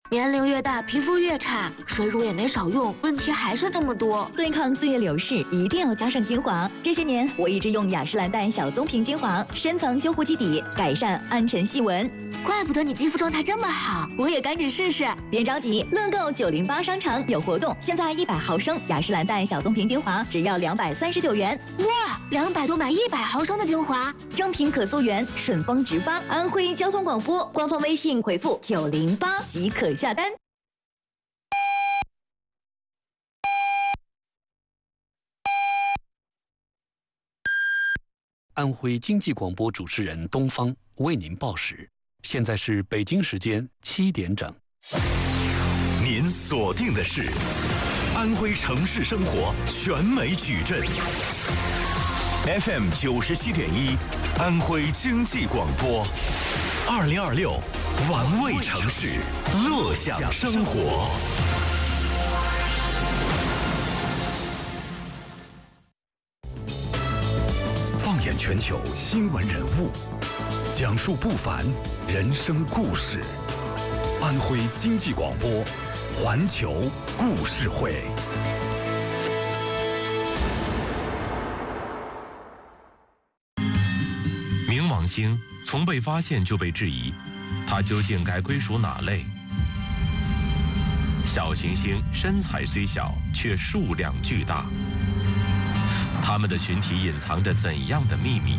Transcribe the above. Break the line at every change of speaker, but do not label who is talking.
年龄越大，皮肤越差，水乳也没少用，问题还是这么多。
对抗岁月流逝，一定要加上精华。这些年，我一直用雅诗兰黛小棕瓶精华，深层修护基底，改善暗沉细纹。
怪不得你肌肤状态这么好，我也赶紧试试。
别着急，乐购908商场有活动，现在100毫升雅诗兰黛小棕瓶精华只要239元。
哇，200多买100毫升的精华，
正品可溯源，顺丰直发。安徽交通广播官方微信回复908即可下单。
安徽经济广播主持人东方为您报时，现在是北京时间7点整。
您锁定的是安徽城市生活全美矩阵 FM 97.1，安徽经济广播，2026玩味城市，乐享生活。放眼全球新闻人物，讲述不凡人生故事。安徽经济广播，环球故事会。
冥王星从被发现就被质疑，它究竟该归属哪类？小行星身材虽小，却数量巨大，它们的群体隐藏着怎样的秘密？